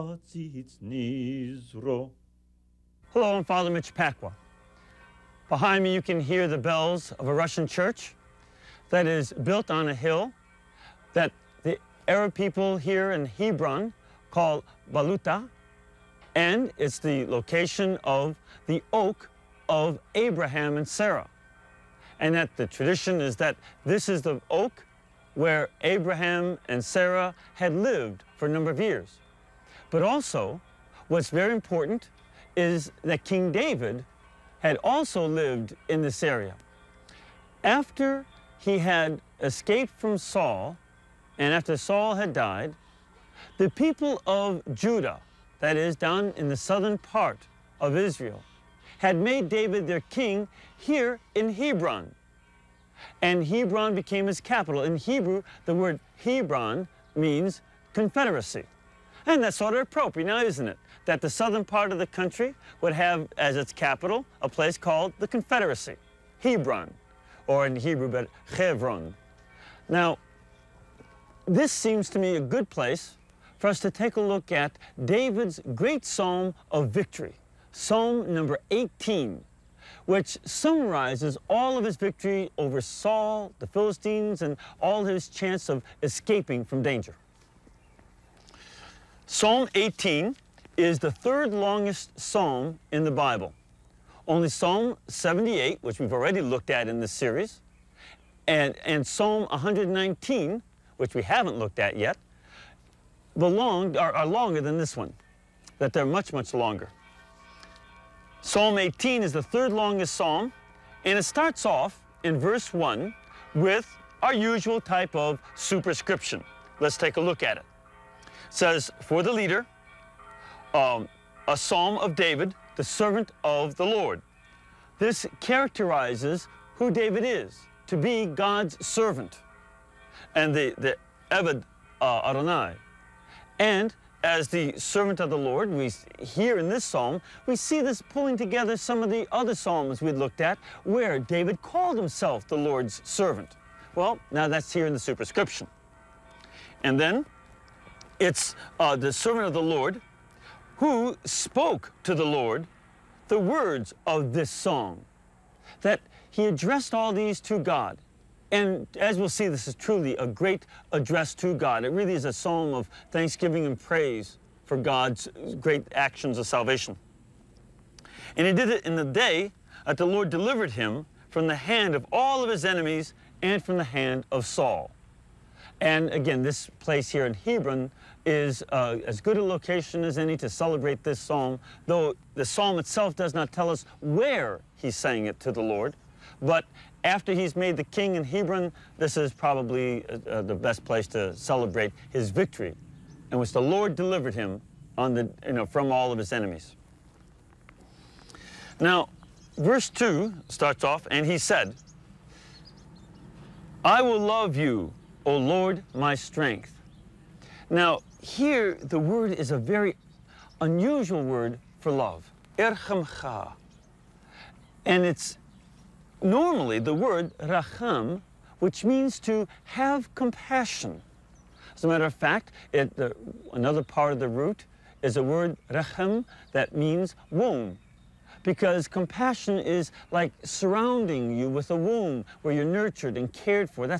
Hello, I'm Father Mitch Pacwa. Behind me you can hear the bells of a Russian church that is built on a hill that the Arab people here in Hebron call Baluta, and it's the location of the oak of Abraham and Sarah. And that the tradition is that this is the oak where Abraham and Sarah had lived for a number of years. But also, what's very important is that King David had also lived in this area. After he had escaped from Saul, and after Saul had died, the people of Judah, that is, down in the southern part of Israel, had made David their king here in Hebron. And Hebron became his capital. In Hebrew, the word Hebron means confederacy. And that's sort of appropriate now, isn't it? That the southern part of the country would have as its capital a place called the Confederacy, Hebron, or in Hebrew, but Chevron. Now, this seems to me a good place for us to take a look at David's great psalm of victory, Psalm number 18, which summarizes all of his victory over Saul, the Philistines, and all his chance of escaping from danger. Psalm 18 is the third longest psalm in the Bible. Only Psalm 78, which we've already looked at in this series, and Psalm 119, which we haven't looked at yet, are longer than this one, that they're much, much longer. Psalm 18 is the third longest psalm, and it starts off in verse 1 with our usual type of superscription. Let's take a look at it. It says, for the leader, a psalm of David, the servant of the Lord. This characterizes who David is, to be God's servant, and the Eved Adonai. And as the servant of the Lord, we here in this psalm, we see this pulling together some of the other psalms we looked at where David called himself the Lord's servant. Well, now that's here in the superscription. And then it's the servant of the Lord who spoke to the Lord the words of this song, that he addressed all these to God. And as we'll see, this is truly a great address to God. It really is a psalm of thanksgiving and praise for God's great actions of salvation. And he did it in the day that the Lord delivered him from the hand of all of his enemies and from the hand of Saul. And again, this place here in Hebron is as good a location as any to celebrate this psalm, though the psalm itself does not tell us where he sang it to the Lord. But after he's made the king in Hebron, this is probably the best place to celebrate his victory, in which the Lord delivered him from all of his enemies. Now, verse 2 starts off, and he said, I will love you, O Lord, my strength. Now, here the word is a very unusual word for love, irchamcha. And it's normally the word racham, which means to have compassion. As a matter of fact, another part of the root is a word rachem that means womb, because compassion is like surrounding you with a womb where you're nurtured and cared for. That's